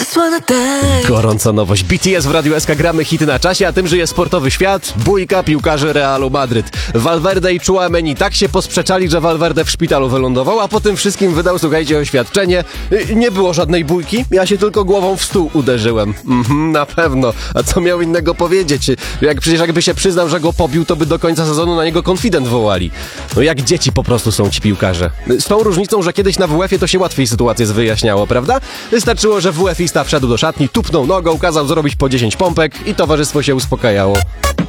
Gorąca nowość. BTS w Radiu SK, gramy hity na czasie, a tym żyje sportowy świat. Bójka piłkarzy Realu Madryt. Valverde i Tchouaméni tak się posprzeczali, że Valverde w szpitalu wylądował, a po tym wszystkim wydał, słuchajcie, oświadczenie. Nie było żadnej bójki, ja się tylko głową w stół uderzyłem. Na pewno. A co miał innego powiedzieć? Przecież jakby się przyznał, że go pobił, to by do końca sezonu na niego konfident wołali. No jak dzieci po prostu są ci piłkarze. Z tą różnicą, że kiedyś na WF-ie to się łatwiej sytuację wyjaśniało, prawda? Wystarczyło, że WF-ista wszedł do szatni, tupnął nogą, kazał zrobić po 10 pompek i towarzystwo się uspokajało.